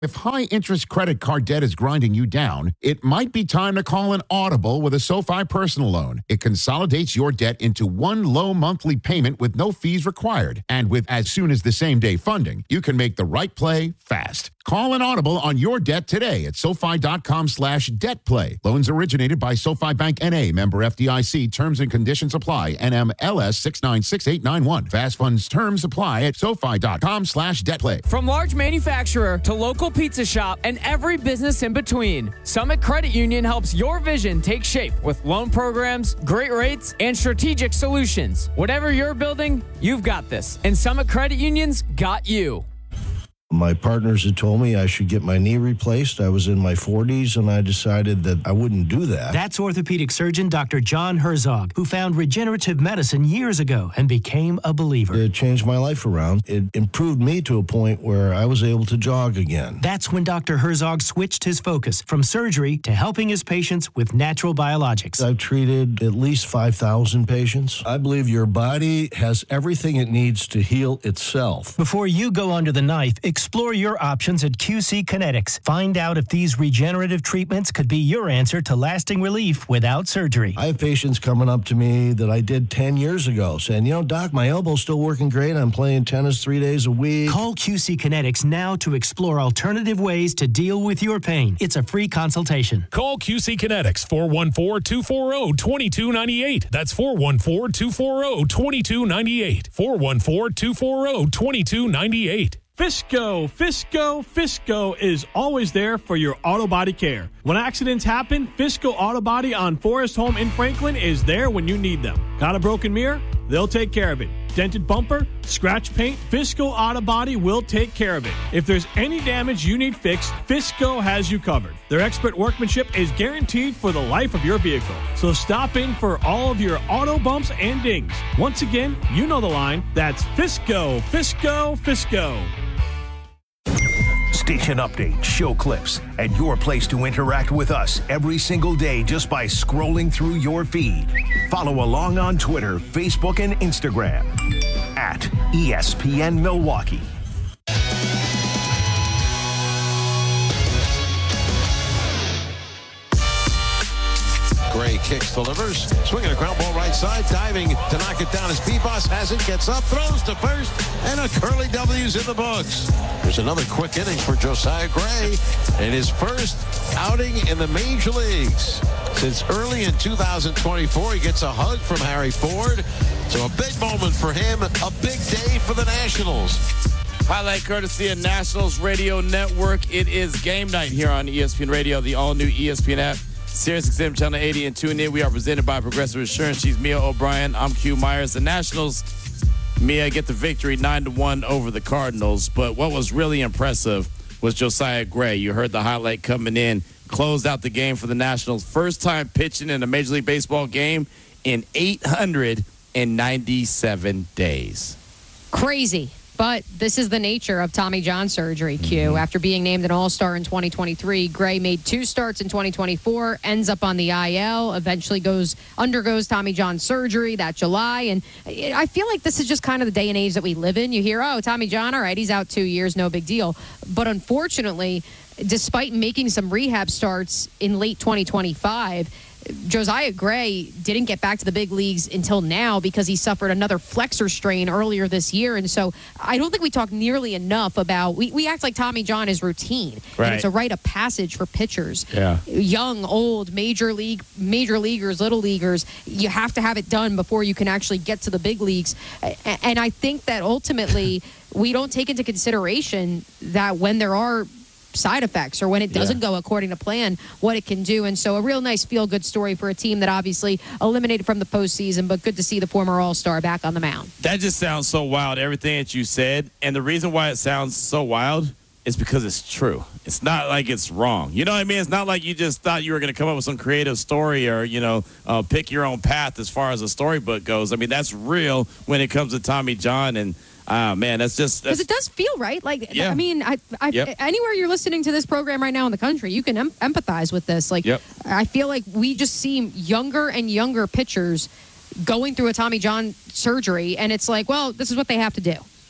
If high-interest credit card debt is grinding you down, it might be time to call an Audible with a SoFi personal loan. It consolidates your debt into one low monthly payment with no fees required. And with as soon as the same-day funding, you can make the right play fast. Call an Audible on your debt today at SoFi.com/debtplay. Loans originated by SoFi Bank N.A., member FDIC. Terms and conditions apply. NMLS 696891. Fast funds terms apply at SoFi.com/debtplay. From large manufacturer to local pizza shop and every business in between, Summit Credit Union helps your vision take shape with loan programs, great rates, and strategic solutions. Whatever you're building, you've got this. And Summit Credit Union's got you. My partners had told me I should get my knee replaced. I was in my 40s, and I decided that I wouldn't do that. That's orthopedic surgeon Dr. John Herzog, who found regenerative medicine years ago and became a believer. It changed my life around. It improved me to a point where I was able to jog again. That's when Dr. Herzog switched his focus from surgery to helping his patients with natural biologics. I've treated at least 5,000 patients. I believe your body has everything it needs to heal itself. Before you go under the knife, explore your options at QC Kinetics. Find out if these regenerative treatments could be your answer to lasting relief without surgery. I have patients coming up to me that I did 10 years ago saying, Doc, my elbow's still working great. I'm playing tennis 3 days a week. Call QC Kinetics now to explore alternative ways to deal with your pain. It's a free consultation. Call QC Kinetics, 414-240-2298. That's 414-240-2298. 414-240-2298. Fisco is always there for your auto body care. When accidents happen, Fisco Auto Body on Forest Home in Franklin is there when you need them. Got a broken mirror? They'll take care of it. Dented bumper? Scratch paint? Fisco Auto Body will take care of it. If there's any damage you need fixed, Fisco has you covered. Their expert workmanship is guaranteed for the life of your vehicle. So stop in for all of your auto bumps and dings. Once again, you know the line. That's Fisco. Station updates, show clips, and your place to interact with us every single day just by scrolling through your feed. Follow along on Twitter, Facebook, and Instagram at ESPN Milwaukee. Gray kicks, delivers, swinging a ground ball right side, diving to knock it down as Bebos has it, gets up, throws to first, and a Curly W's in the books. There's another quick innings for Josiah Gray in his first outing in the major leagues. Since early in 2024, he gets a hug from Harry Ford. So a big moment for him, a big day for the Nationals. Highlight courtesy of Nationals Radio Network. It is game night here on ESPN Radio, the all-new ESPN app. SiriusXM Channel 80 and tune in. We are presented by Progressive Insurance. She's Mia O'Brien. I'm Q Myers. The Nationals, Mia, get the victory 9-1 over the Cardinals. But what was really impressive was Josiah Gray. You heard the highlight coming in. Closed out the game for the Nationals. First time pitching in a Major League Baseball game in 897 days. Crazy. But this is the nature of Tommy John surgery, Q. After being named an All-Star in 2023, Gray made 2 starts in 2024, ends up on the IL, eventually undergoes Tommy John surgery that July. And I feel like this is just kind of the day and age that we live in. You hear, Tommy John, all right, he's out 2 years, no big deal. But unfortunately, despite making some rehab starts in late 2025, Josiah Gray didn't get back to the big leagues until now because he suffered another flexor strain earlier this year. And so I don't think we talk nearly enough about, we act like Tommy John is routine. Right. And it's a rite of passage for pitchers. Yeah. Young, old, major leaguers, little leaguers. You have to have it done before you can actually get to the big leagues. And I think that ultimately we don't take into consideration that when there are side effects or when it doesn't go according to plan, what it can do. And so a real nice feel-good story for a team that obviously eliminated from the postseason, but good to see the former All-Star back on the mound. That just sounds so wild, everything that you said. And the reason why it sounds so wild is because it's true. It's not like it's wrong. You know what I mean? It's not like you just thought you were going to come up with some creative story or, pick your own path as far as a storybook goes. I mean, that's real when it comes to Tommy John. And man, that's because it does feel right. Like, yeah. I mean, anywhere you're listening to this program right now in the country, you can empathize with this. Like, I feel like we just see younger and younger pitchers going through a Tommy John surgery, and it's like, well, this is what they have to do. Yep.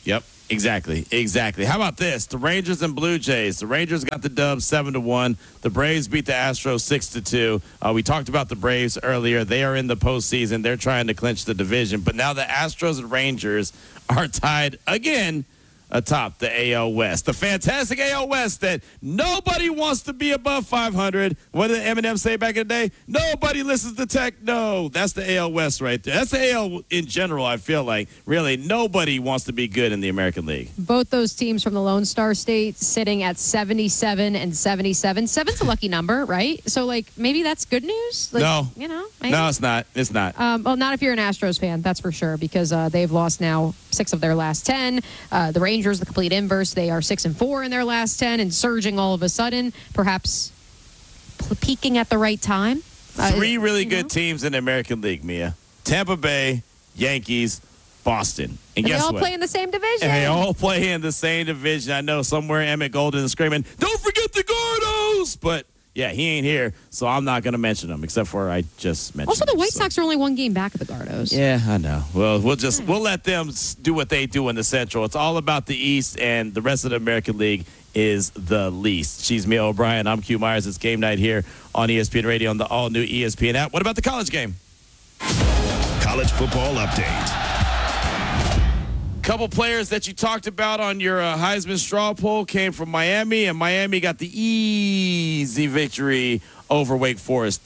Exactly. How about this? The Rangers and Blue Jays. The Rangers got the dub 7-1. The Braves beat the Astros 6-2. We talked about the Braves earlier. They are in the postseason. They're trying to clinch the division. But now the Astros and Rangers are tied again atop the AL West. The fantastic AL West that nobody wants to be above 500. What did Eminem say back in the day? Nobody listens to techno. That's the AL West right there. That's the AL in general, I feel like. Really, nobody wants to be good in the American League. Both those teams from the Lone Star State sitting at 77 and 77. 7's a lucky number, right? So, maybe that's good news? No. Maybe? No, it's not. It's not. Well, not if you're an Astros fan, that's for sure, because they've lost now 6 of their last 10. The Rangers, the complete inverse. They are 6-4 in their last 10 and surging all of a sudden, perhaps peaking at the right time. 3 really good teams in the American League, Mia. Tampa Bay, Yankees, Boston. And guess they all what? play in the same division. And they all play in the same division. I know somewhere Emmett Golden is screaming, "Don't forget the Gordos!" But yeah, he ain't here, so I'm not going to mention him, except for I just mentioned Also, the him, White Sox are only 1 game back of the Gardos. Yeah, I know. Well, we'll let them do what they do in the Central. It's all about the East, and the rest of the American League is the least. She's Mia O'Brien. I'm Q Myers. It's game night here on ESPN Radio on the all-new ESPN app. What about the college game? College football update. Couple players that you talked about on your Heisman straw poll came from Miami, and Miami got the easy victory over Wake Forest,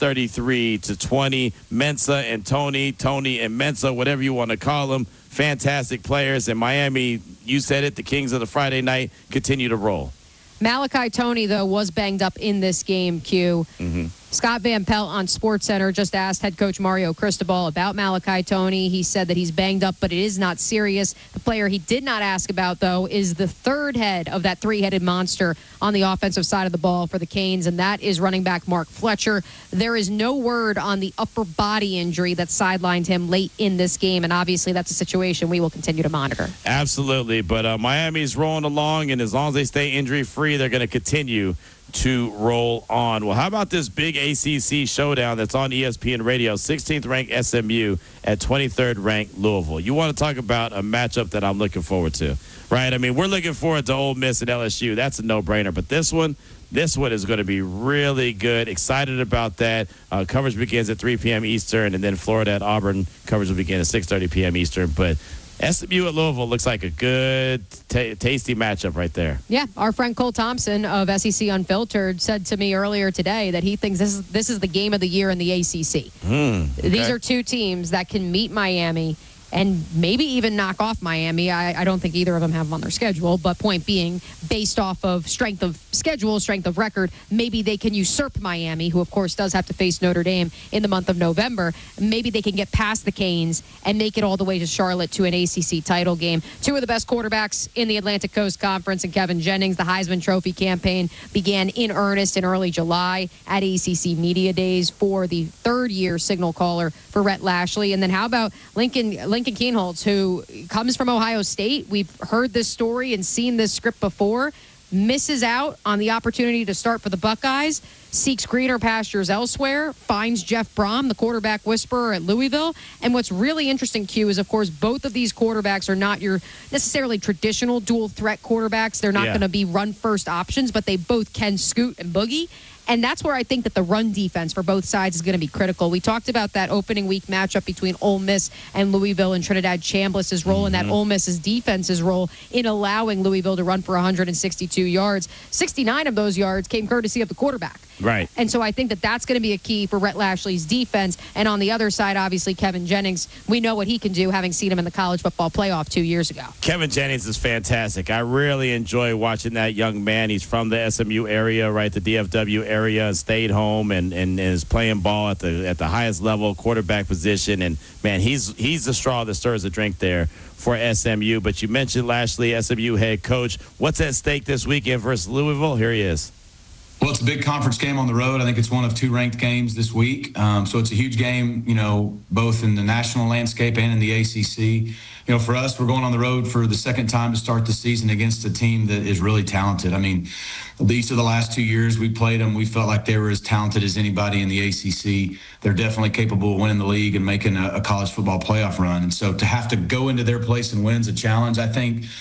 33-20. Mensah and Tony and Mensah, whatever you want to call them, fantastic players. And Miami, you said it, the Kings of the Friday night continue to roll. Malachi Tony, though, was banged up in this game, Q. Mm-hmm. Scott Van Pelt on SportsCenter just asked head coach Mario Cristobal about Malachi Tony. He said that he's banged up, but it is not serious. The player he did not ask about, though, is the third head of that 3-headed monster on the offensive side of the ball for the Canes, and that is running back Mark Fletcher. There is no word on the upper body injury that sidelined him late in this game, and obviously that's a situation we will continue to monitor. Absolutely, but Miami's rolling along, and as long as they stay injury-free, they're going to continue to roll on. Well, how about this big ACC showdown that's on ESPN Radio? 16th ranked SMU at 23rd ranked Louisville. You want to talk about a matchup that I'm looking forward to, right? I mean, we're looking forward to Ole Miss and LSU. That's a no-brainer. But this one is going to be really good. Excited about that. Coverage begins at 3 p.m. Eastern, and then Florida at Auburn. Coverage will begin at 6:30 p.m. Eastern. But SMU at Louisville looks like a good, tasty matchup right there. Yeah, our friend Cole Thompson of SEC Unfiltered said to me earlier today that he thinks this is the game of the year in the ACC. Okay. These are 2 teams that can meet Miami and maybe even knock off Miami. I don't think either of them have them on their schedule, but point being, based off of strength of schedule, strength of record, maybe they can usurp Miami, who of course does have to face Notre Dame in the month of November. Maybe they can get past the Canes and make it all the way to Charlotte to an ACC title game. 2 of the best quarterbacks in the Atlantic Coast Conference, and Kevin Jennings. The Heisman Trophy campaign began in earnest in early July at ACC Media Days for the 3rd-year signal caller for Rhett Lashley. And then how about Lincoln Kienholz, who comes from Ohio State? We've heard this story and seen this script before. Misses out on the opportunity to start for the Buckeyes, seeks greener pastures elsewhere, finds Jeff Brom, the quarterback whisperer at Louisville. And what's really interesting, Q, is, of course, both of these quarterbacks are not your necessarily traditional dual threat quarterbacks. They're not going to be run-first options, but they both can scoot and boogie. And that's where I think that the run defense for both sides is going to be critical. We talked about that opening week matchup between Ole Miss and Louisville, and Trinidad Chambliss' role in that Ole Miss's defense's role in allowing Louisville to run for 162 yards. 69 of those yards came courtesy of the quarterback. Right. And so I think that that's going to be a key for Rhett Lashley's defense. And on the other side, obviously, Kevin Jennings, we know what he can do, having seen him in the college football playoff 2 years ago. Kevin Jennings is fantastic. I really enjoy watching that young man. He's from the SMU area, right, the DFW area, and stayed home and is playing ball at the highest level, quarterback position. And, man, he's the straw that stirs the drink there for SMU. But you mentioned Lashley, SMU head coach. What's at stake this weekend versus Louisville? Here he is. Well, it's a big conference game on the road. I think it's one of 2 ranked games this week. So it's a huge game, both in the national landscape and in the ACC. For us, we're going on the road for the second time to start the season against a team that is really talented. I mean, each of the last 2 years we played them, we felt like they were as talented as anybody in the ACC. They're definitely capable of winning the league and making a college football playoff run. And so to have to go into their place and win is a challenge. I think,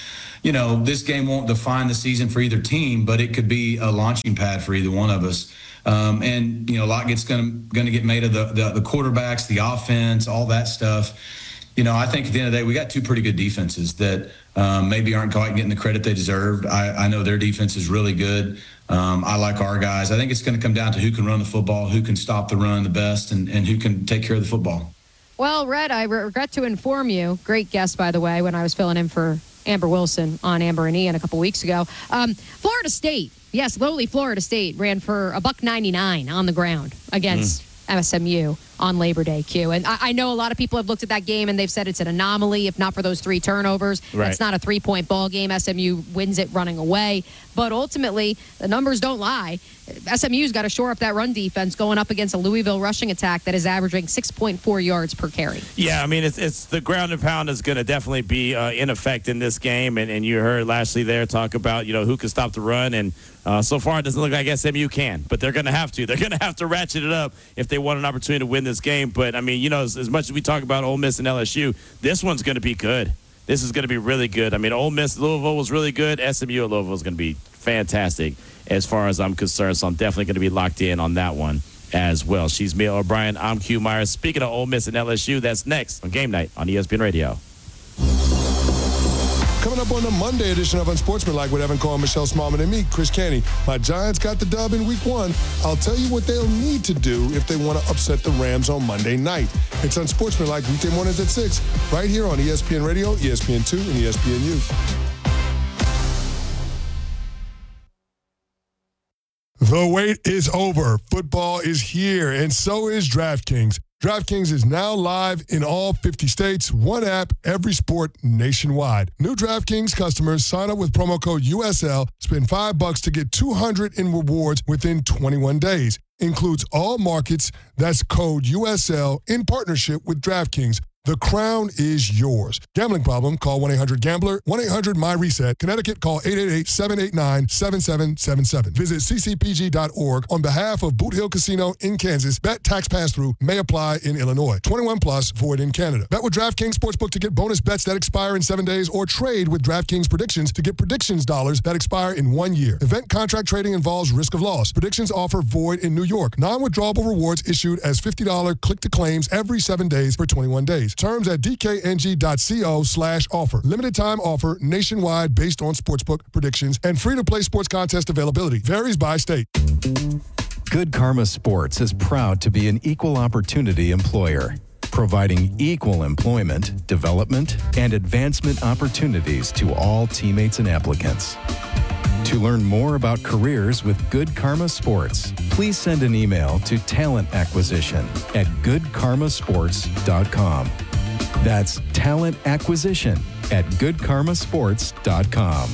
this game won't define the season for either team, but it could be a launching pad for either one of us. And a lot going to get made of the quarterbacks, the offense, all that stuff. I think at the end of the day, we got two pretty good defenses that maybe aren't quite getting the credit they deserved. I know their defense is really good. I like our guys. I think it's going to come down to who can run the football, who can stop the run the best, and who can take care of the football. Well, Red, I regret to inform you, great guest, by the way, when I was filling in for Amber Wilson on Amber and Ian a couple weeks ago. Florida State, yes, lowly Florida State, ran for $1.99 on the ground against SMU on Labor Day, Q. And I know a lot of people have looked at that game and they've said it's an anomaly, if not for those 3 turnovers. Right. It's not a 3-point ball game. SMU wins it running away. But ultimately, the numbers don't lie. SMU's got to shore up that run defense going up against a Louisville rushing attack that is averaging 6.4 yards per carry. Yeah, I mean, it's the ground and pound is going to definitely be in effect in this game. And you heard Lashley there talk about, who can stop the run. And so far, it doesn't look like SMU can. But they're going to have to. They're going to have to ratchet it up if they want an opportunity to win this game. But, I mean, as much as we talk about Ole Miss and LSU, this one's going to be good. This is going to be really good. I mean, Ole Miss, Louisville was really good. SMU at Louisville is going to be fantastic as far as I'm concerned. So I'm definitely going to be locked in on that one as well. She's Mia O'Brien. I'm Q Myers. Speaking of Ole Miss and LSU, that's next on Game Night on ESPN Radio. Coming up on the Monday edition of Unsportsmanlike with Evan Cole, Michelle Smallman, and me, Chris Canty. My Giants got the dub in Week 1. I'll tell you what they'll need to do if they want to upset the Rams on Monday night. It's Unsportsmanlike weekday mornings at 6, right here on ESPN Radio, ESPN2, and ESPNU. The wait is over. Football is here, and so is DraftKings. DraftKings is now live in all 50 states, one app, every sport nationwide. New DraftKings customers sign up with promo code USL, spend $5 to get $200 in rewards within 21 days. Includes all markets. That's code USL in partnership with DraftKings. The crown is yours. Gambling problem? Call 1-800-GAMBLER. 1-800-MY-RESET. Connecticut, call 888-789-7777. Visit ccpg.org on behalf of Boot Hill Casino in Kansas. Bet tax pass-through may apply in Illinois. 21 plus, void in Canada. Bet with DraftKings Sportsbook to get bonus bets that expire in 7 days, or trade with DraftKings Predictions to get predictions dollars that expire in 1 year. Event contract trading involves risk of loss. Predictions offer void in New York. Non-withdrawable rewards issued as $50 click-to-claims every 7 days for 21 days. Terms at dkng.co/offer. Limited time offer nationwide based on sportsbook predictions and free-to-play sports contest availability. Varies by state. Good Karma Sports is proud to be an equal opportunity employer, providing equal employment, development, and advancement opportunities to all teammates and applicants. To learn more about careers with Good Karma Sports, please send an email to talentacquisition@goodkarmasports.com. That's talentacquisition@goodkarmasports.com.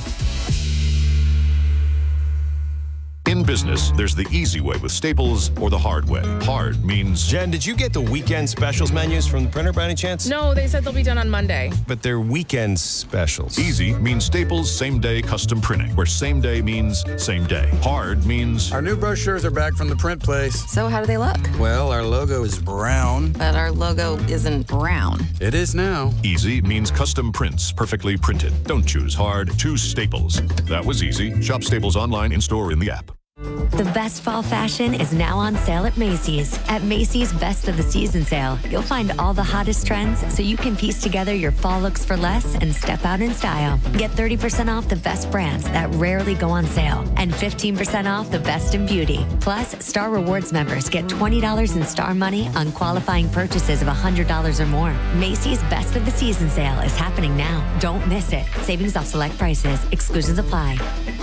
In business, there's the easy way with Staples or the hard way. Hard means... Jen, did you get the weekend specials menus from the printer by any chance? No, they said they'll be done on Monday. But they're weekend specials. Easy means Staples same-day custom printing, where same day means same day. Hard means... Our new brochures are back from the print place. So how do they look? Well, our logo is brown. But our logo isn't brown. It is now. Easy means custom prints, perfectly printed. Don't choose hard, choose Staples. That was easy. Shop Staples online, in-store, or in the app. The best fall fashion is now on sale at Macy's. At Macy's Best of the Season sale, you'll find all the hottest trends so you can piece together your fall looks for less and step out in style. Get 30% off the best brands that rarely go on sale and 15% off the best in beauty. Plus, Star Rewards members get $20 in Star money on qualifying purchases of $100 or more. Macy's Best of the Season sale is happening now. Don't miss it. Savings off select prices. Exclusions apply.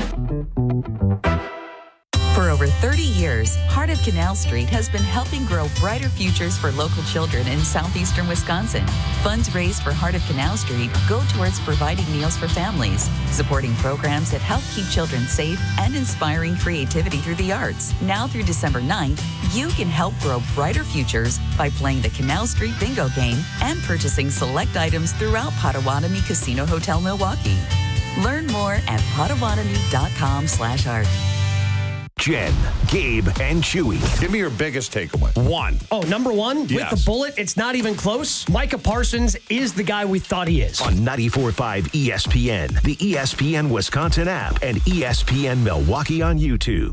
For over 30 years, Heart of Canal Street has been helping grow brighter futures for local children in southeastern Wisconsin. Funds raised for Heart of Canal Street go towards providing meals for families, supporting programs that help keep children safe, and inspiring creativity through the arts. Now through December 9th, you can help grow brighter futures by playing the Canal Street Bingo game and purchasing select items throughout Potawatomi Casino Hotel Milwaukee. Learn more at potawatomi.com/art. Jen, Gabe, and Chewy. Give me your biggest takeaway. One. Oh, number one? Yes. With the bullet, it's not even close. Micah Parsons is the guy we thought he is. On 94.5 ESPN, the ESPN Wisconsin app, and ESPN Milwaukee on YouTube.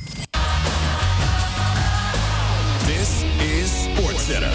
This is SportsCenter.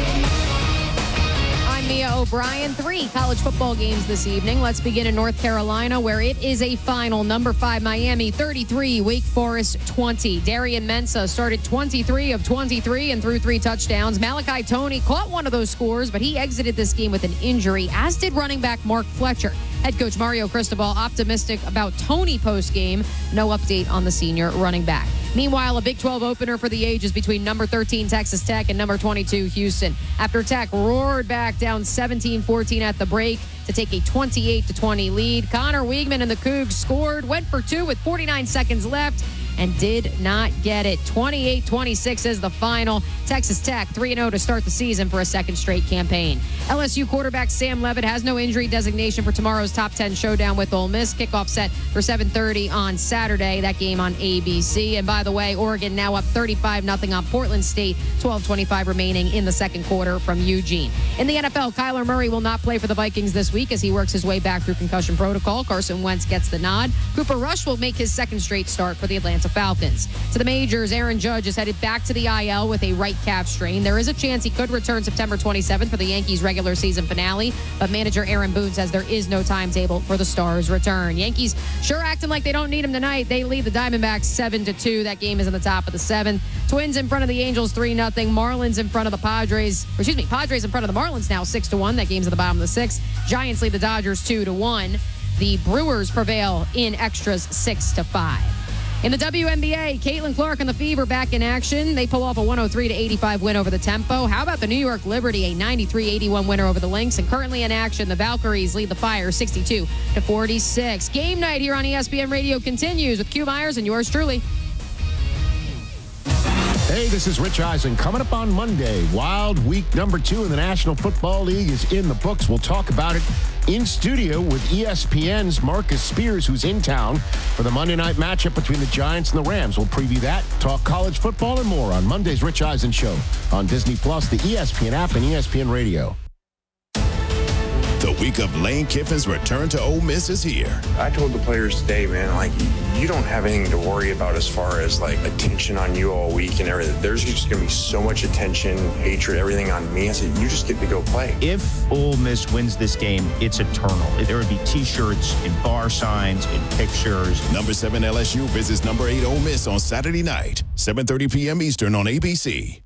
I'm Mia O'Brien. 3 college football games this evening. Let's begin in North Carolina, where it is a final. Number 5, Miami 33, Wake Forest 20. Darian Mensah started 23 of 23 and threw 3 touchdowns. Malachi Toney caught one of those scores, but he exited this game with an injury, as did running back Mark Fletcher. Head coach Mario Cristobal optimistic about Toney post-game. No update on the senior running back. Meanwhile, a Big 12 opener for the ages between number 13 Texas Tech and number 22 Houston. After Tech roared back down 17-14 at the break to take a 28-20 lead, Connor Weigman and the Cougs scored, went for 2 with 49 seconds left, and did not get it. 28-26 is the final. Texas Tech 3-0 to start the season for a second straight campaign. LSU quarterback Sam Leavitt has no injury designation for tomorrow's top 10 showdown with Ole Miss. Kickoff set for 7:30 on Saturday. That game on ABC. And by the way, Oregon now up 35-0 on Portland State. 12:25 remaining in the second quarter from Eugene. In the NFL, Kyler Murray will not play for the Vikings this week as he works his way back through concussion protocol. Carson Wentz gets the nod. Cooper Rush will make his second straight start for the Atlanta Falcons. To the majors, Aaron Judge is headed back to the IL with a right calf strain. There is a chance he could return September 27th for the Yankees regular season finale, but manager Aaron Boone says there is no timetable for the Stars' return. Yankees sure acting like they don't need him tonight. They lead the Diamondbacks 7-2. That game is in the top of the 7th. Twins in front of the Angels 3-0. Marlins in front of the Padres in front of the Marlins now 6-1. That game's at the bottom of the 6th. Giants lead the Dodgers 2-1. The Brewers prevail in extras 6-5. In the WNBA, Caitlin Clark and the Fever back in action. They pull off a 103-85 win over the Tempo. How about the New York Liberty, a 93-81 winner over the Lynx? And currently in action, the Valkyries lead the Fire 62-46. Game night here on ESPN Radio continues with Q Myers and yours truly. Hey, this is Rich Eisen. Coming up on Monday, Wild Week number 2 in the National Football League is in the books. We'll talk about it in studio with ESPN's Marcus Spears, who's in town for the Monday night matchup between the Giants and the Rams. We'll preview that, talk college football, and more on Monday's Rich Eisen Show on Disney+, the ESPN app, and ESPN Radio. The week of Lane Kiffin's return to Ole Miss is here. I told the players today, man, like, you don't have anything to worry about as far as, like, attention on you all week and everything. There's just going to be so much attention, hatred, everything on me. I said, you just get to go play. If Ole Miss wins this game, it's eternal. There would be T-shirts and bar signs and pictures. Number 7 LSU visits number 8 Ole Miss on Saturday night, 7:30 p.m. Eastern on ABC.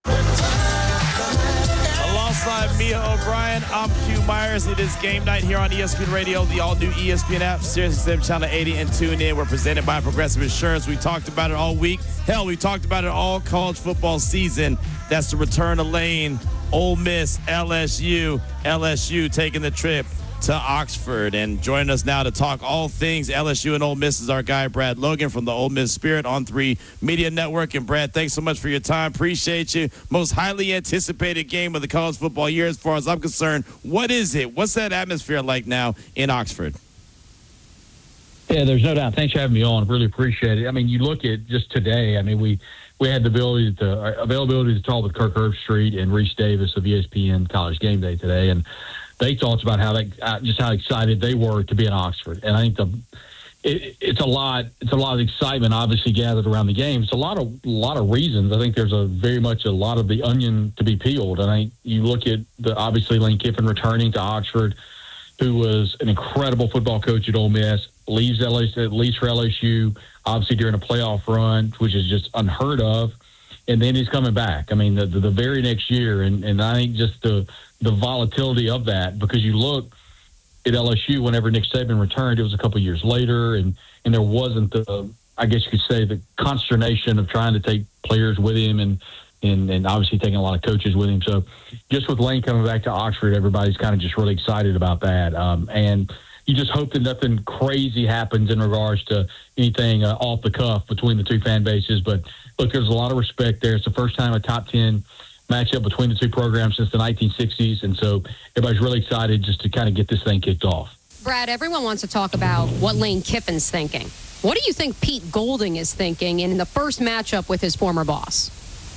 Alongside Mia O'Brien, I'm Q Myers. It is game night here on ESPN Radio, the all-new ESPN app, SiriusXM Channel 80, and tune in. We're presented by Progressive Insurance. We talked about it all week. Hell, we talked about it all college football season. That's the return of Lane, Ole Miss, LSU taking the trip to Oxford. And joining us now to talk all things LSU and Ole Miss is our guy, Brad Logan from the Ole Miss Spirit on 3 Media Network. And Brad, thanks so much for your time. Appreciate you. Most highly anticipated game of the college football year as far as I'm concerned. What is it? What's that atmosphere like now in Oxford? Yeah, there's no doubt. Thanks for having me on. Really appreciate it. I mean, you look at just today, I mean, we had the availability to talk with Kirk Herbstreit and Reese Davis of ESPN College Game Day today, and they talked about how excited they were to be in Oxford. And I think it's a lot of excitement obviously gathered around the game. It's a lot of reasons. I think there's very much a lot of the onion to be peeled. And I think you look at obviously Lane Kiffin returning to Oxford, who was an incredible football coach at Ole Miss, leaves for LSU, obviously during a playoff run, which is just unheard of. And then he's coming back. I mean, the very next year. And I think just the volatility of that, because you look at LSU whenever Nick Saban returned, it was a couple of years later, and there wasn't I guess you could say, the consternation of trying to take players with him and obviously taking a lot of coaches with him. So just with Lane coming back to Oxford, everybody's kind of just really excited about that. And you just hope that nothing crazy happens in regards to anything off the cuff between the two fan bases. But look, there's a lot of respect there. It's the first time a top 10 matchup between the two programs since the 1960s. And so everybody's really excited just to kind of get this thing kicked off. Brad, everyone wants to talk about what Lane Kiffin's thinking. What do you think Pete Golding is thinking in the first matchup with his former boss?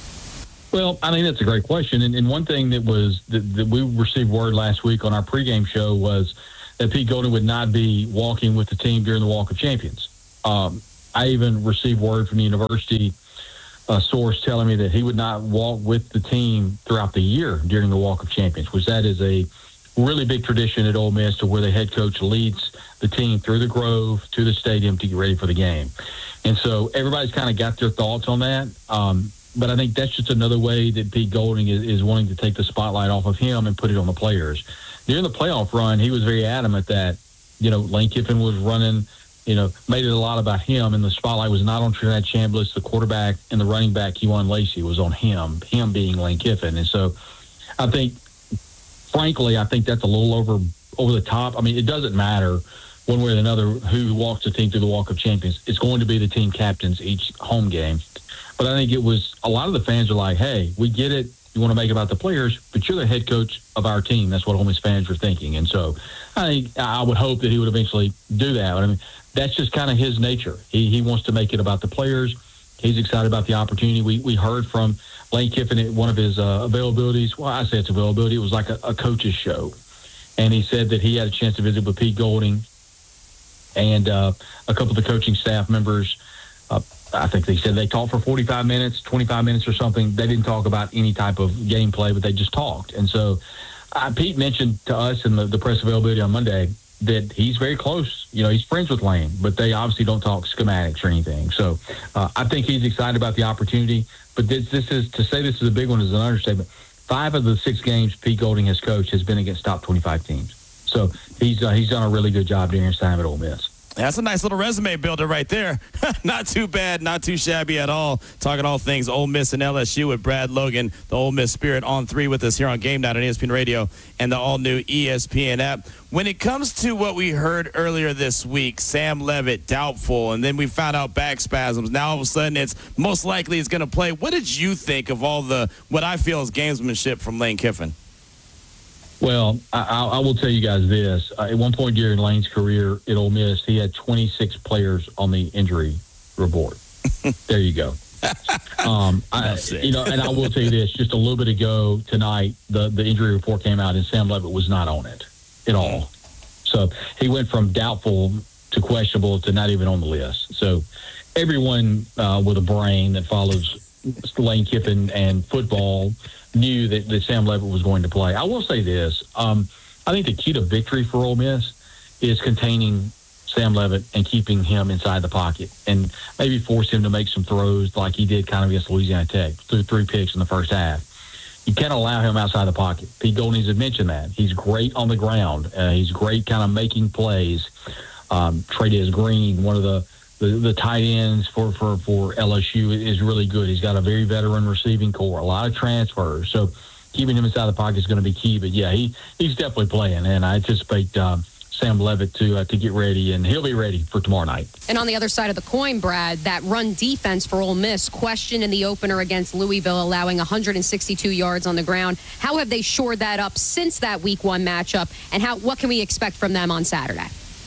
Well, I mean, that's a great question. And one thing that we received word last week on our pregame show was that Pete Golding would not be walking with the team during the Walk of Champions. I even received word from the university source telling me that he would not walk with the team throughout the year during the Walk of Champions, which that is a really big tradition at Ole Miss, to where the head coach leads the team through the Grove to the stadium to get ready for the game. And so everybody's kind of got their thoughts on that. But I think that's just another way that Pete Golding is wanting to take the spotlight off of him and put it on the players. During the playoff run, he was very adamant that, Lane Kiffin was running, made it a lot about him, and the spotlight was not on Trinidad Chambliss, the quarterback, and the running back, Kewan Lacey, was on him being Lane Kiffin. And so I think, frankly, that's a little over the top. I mean, it doesn't matter one way or another who walks the team through the Walk of Champions. It's going to be the team captains each home game. But I think it was a lot of the fans are like, hey, we get it. You want to make it about the players, but you're the head coach of our team. That's what Ole Miss fans were thinking. And so I would hope that he would eventually do that. I mean, that's just kind of his nature. He wants to make it about the players. He's excited about the opportunity. We heard from Lane Kiffin at one of his availabilities. Well, I say it's availability. It was like a coach's show. And he said that he had a chance to visit with Pete Golding and a couple of the coaching staff members. I think they said they talked for 45 minutes, 25 minutes or something. They didn't talk about any type of gameplay, but they just talked. And so Pete mentioned to us in the press availability on Monday that he's very close. He's friends with Lane, but they obviously don't talk schematics or anything. So I think he's excited about the opportunity. But this is a big one is an understatement. 5 of the 6 games Pete Golding has coached has been against top 25 teams. So he's done a really good job during his time at Ole Miss. That's a nice little resume builder right there. Not too bad, not too shabby at all. Talking all things Ole Miss and LSU with Brad Logan, the Ole Miss Spirit, on 3 with us here on Game Night on ESPN Radio and the all-new ESPN app. When it comes to what we heard earlier this week, Sam Leavitt doubtful, and then we found out back spasms. Now all of a sudden it's most likely he's going to play. What did you think of all the what I feel is gamesmanship from Lane Kiffin? Well, I will tell you guys this. At one point during Lane's career at Ole Miss, he had 26 players on the injury report. There you go. And I will tell you this. Just a little bit ago tonight, the injury report came out, and Sam Leavitt was not on it at all. So he went from doubtful to questionable to not even on the list. So everyone with a brain that follows Lane Kiffin and football knew that Sam Leavitt was going to play. I will say this. I think the key to victory for Ole Miss is containing Sam Leavitt and keeping him inside the pocket and maybe force him to make some throws like he did kind of against Louisiana Tech, threw 3 picks in the first half. You can't allow him outside the pocket. Pete Golding has mentioned that. He's great on the ground. He's great kind of making plays. Trey'Dez Green, one of the tight ends for LSU, is really good. He's got a very veteran receiving core, a lot of transfers. So keeping him inside the pocket is going to be key. But, yeah, he's definitely playing, and I anticipate Sam Leavitt to get ready, and he'll be ready for tomorrow night. And on the other side of the coin, Brad, that run defense for Ole Miss, questioned in the opener against Louisville, allowing 162 yards on the ground. How have they shored that up since that Week 1 matchup, and what can we expect from them on Saturday?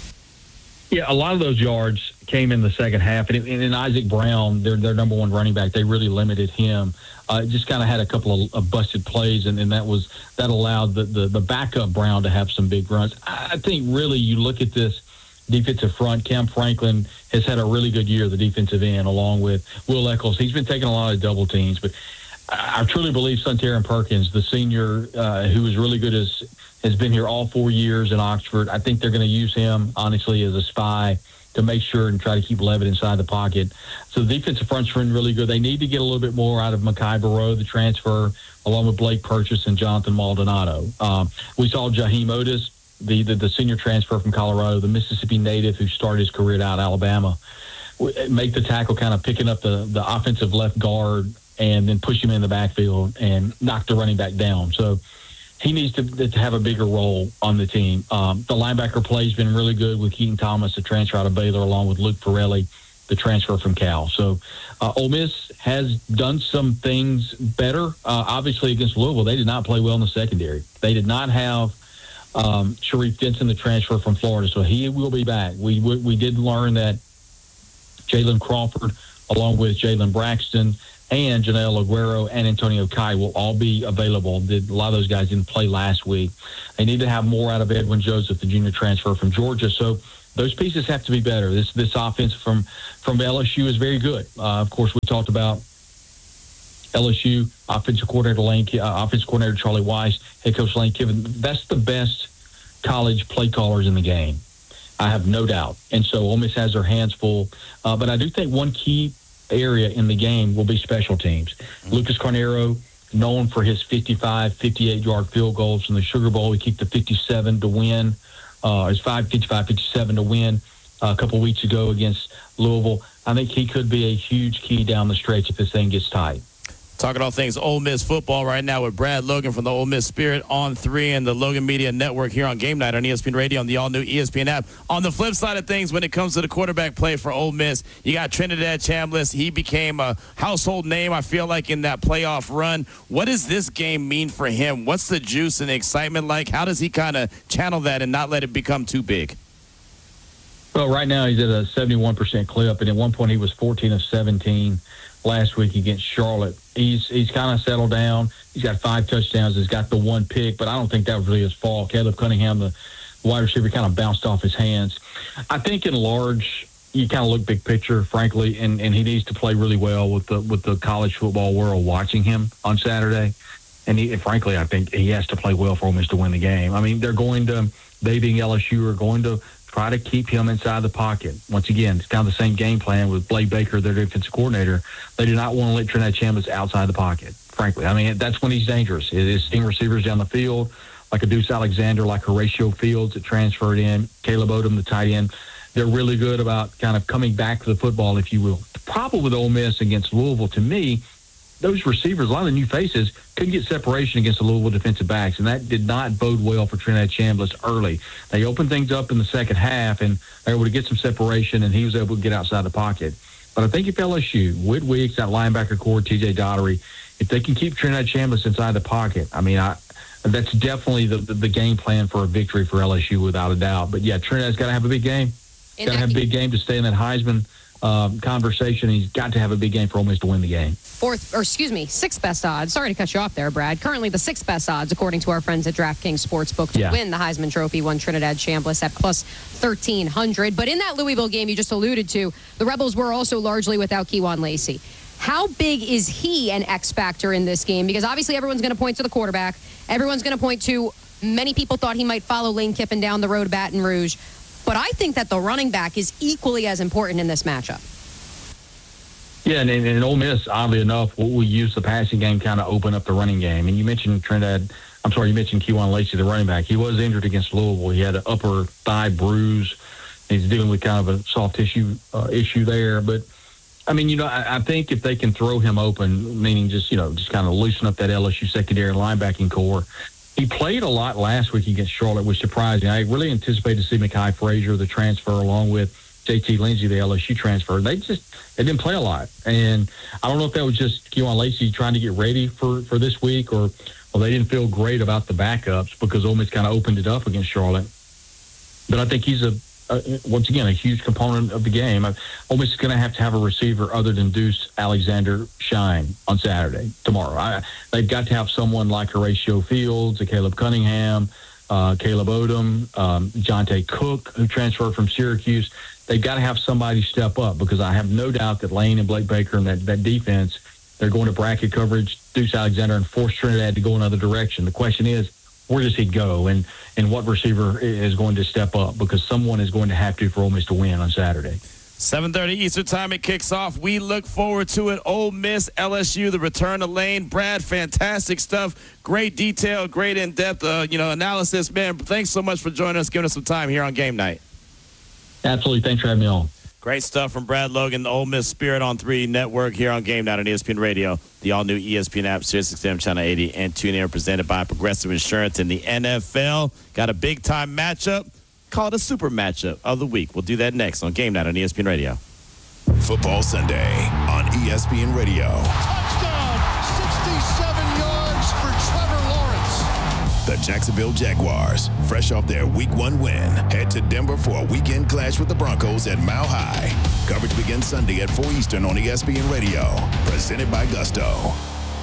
Yeah, a lot of those yards came in the second half. And in Isaac Brown, their number 1 running back, they really limited him. Just kind of had a couple of busted plays, and that allowed the backup Brown to have some big runs. I think really you look at this defensive front. Cam Franklin has had a really good year, the defensive end, along with Will Eccles. He's been taking a lot of double teams, but I truly believe Suntaran Perkins, the senior who is really good, has been here all 4 years in Oxford. I think they're going to use him, honestly, as a spy to make sure and try to keep Leavitt inside the pocket. So the defensive front's been really good. They need to get a little bit more out of Mekhi Barrow, the transfer, along with Blake Purchase and Jonathan Maldonado. We saw Jaheim Otis, the senior transfer from Colorado, the Mississippi native who started his career out of Alabama, make the tackle, kind of picking up the offensive left guard and then push him in the backfield and knock the running back down. So he needs to have a bigger role on the team. The linebacker play has been really good with Keaton Thomas, the transfer out of Baylor, along with Luke Pirelli, the transfer from Cal. So Ole Miss has done some things better. Obviously, against Louisville, they did not play well in the secondary. They did not have Sharif Denson, the transfer from Florida, so he will be back. We did learn that Jalen Crawford, along with Jalen Braxton and Janelle Aguero and Antonio Kai will all be available. A lot of those guys didn't play last week. They need to have more out of Edwin Joseph, the junior transfer from Georgia. So those pieces have to be better. This offense from LSU is very good. Of course, we talked about LSU offensive coordinator Charlie Weiss, head coach Lane Kiffin. That's the best college play callers in the game, I have no doubt. And so Ole Miss has their hands full. But I do think one key area in the game will be special teams. Lucas Carnero, known for his 55, 58-yard field goals from the Sugar Bowl. He kicked the 57 to win. His 55, 57 to win a couple weeks ago against Louisville. I think he could be a huge key down the stretch if this thing gets tight. Talking all things Ole Miss football right now with Brad Logan from the Ole Miss Spirit on 3 and the Logan Media Network here on Game Night on ESPN Radio on the all-new ESPN app. On the flip side of things, when it comes to the quarterback play for Ole Miss, you got Trinidad Chambliss. He became a household name, I feel like, in that playoff run. What does this game mean for him? What's the juice and the excitement like? How does he kind of channel that and not let it become too big? Well, right now he's at a 71% clip, and at one point he was 14 of 17 last week against Charlotte. He's kind of settled down. He's got 5 touchdowns. He's got the 1 pick, but I don't think that was really his fault. Caleb Cunningham, the wide receiver, kind of bounced off his hands. I think in large, you kind of look big picture, frankly, and he needs to play really well with the college football world watching him on Saturday. And frankly, I think he has to play well for Ole Miss to win the game. I mean, they being LSU, are going to try to keep him inside the pocket. Once again, it's kind of the same game plan with Blake Baker, their defensive coordinator. They do not want to let Trinidad Chambliss outside the pocket, frankly. I mean, that's when he's dangerous. It is seeing receivers down the field, like a Deuce Alexander, like Horatio Fields that transferred in, Caleb Odom, the tight end. They're really good about kind of coming back to the football, if you will. The problem with Ole Miss against Louisville, to me, those receivers, a lot of the new faces, couldn't get separation against the Louisville defensive backs, and that did not bode well for Trinidad Chambliss early. They opened things up in the second half, and they were able to get some separation, and he was able to get outside the pocket. But I think if LSU, Whit Weeks, that linebacker core, T.J. Daugherty, if they can keep Trinidad Chambliss inside the pocket, I mean, that's definitely the game plan for a victory for LSU without a doubt. But, yeah, Trinidad's got to have a big game. Got to have a big game to stay in that Heisman conversation. He's got to have a big game for Ole Miss to win the game. Sixth best odds. Sorry to cut you off there, Brad. Currently the 6th best odds, according to our friends at DraftKings Sportsbook, to win the Heisman Trophy, won Trinidad Chambliss at plus 1,300. But in that Louisville game you just alluded to, the Rebels were also largely without Kewan Lacey. How big is he an X factor in this game? Because obviously everyone's going to point to the quarterback. Everyone's going to point to many people thought he might follow Lane Kiffin down the road to Baton Rouge. But I think that the running back is equally as important in this matchup. Yeah, and Ole Miss, oddly enough, will use the passing game kind of open up the running game. And you mentioned Kewan Lacey, the running back. He was injured against Louisville. He had an upper thigh bruise. He's dealing with kind of a soft tissue issue there. But, I mean, I think if they can throw him open, meaning just kind of loosen up that LSU secondary and linebacking core. He played a lot last week against Charlotte, which surprised me. I really anticipated to see Mekhi Frazier, the transfer, along with JT Lindsey, the LSU transfer. They didn't play a lot. And I don't know if that was just Kewan Lacey trying to get ready for this week or they didn't feel great about the backups because Ole Miss kind of opened it up against Charlotte. But I think he's once again, a huge component of the game. Ole Miss is going to have a receiver other than Deuce Alexander Shine on Saturday, tomorrow. They've got to have someone like Horatio Fields, Caleb Cunningham, Caleb Odom, Jonte Cook, who transferred from Syracuse. They've got to have somebody step up because I have no doubt that Lane and Blake Baker and that defense, they're going to bracket coverage, Deuce Alexander, and force Trinidad to go another direction. The question is, where does he go and what receiver is going to step up because someone is going to have to for Ole Miss to win on Saturday. 7:30 Eastern Time, it kicks off. We look forward to it. Ole Miss, LSU, the return of Lane. Brad, fantastic stuff. Great detail, great in-depth analysis. Man, thanks so much for joining us, giving us some time here on Game Night. Absolutely. Thanks for having me on. Great stuff from Brad Logan, the Ole Miss Spirit on 3 Network here on Game Night on ESPN Radio, the all-new ESPN app, SiriusXM Channel 80, and TuneIn, presented by Progressive Insurance in the NFL. Got a big-time matchup. Call it a super matchup of the week. We'll do that next on Game Night on ESPN Radio. Football Sunday on ESPN Radio. Touchdown! 67 yards for Trevor Lawrence. The Jacksonville Jaguars, fresh off their Week 1 win, head to Denver for a weekend clash with the Broncos at Mile High. Coverage begins Sunday at 4 Eastern on ESPN Radio. Presented by Gusto.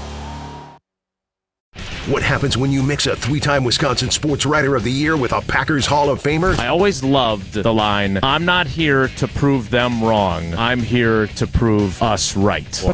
What happens when you mix a 3-time Wisconsin Sports Writer of the Year with a Packers Hall of Famer? I always loved the line, I'm not here to prove them wrong. I'm here to prove us right.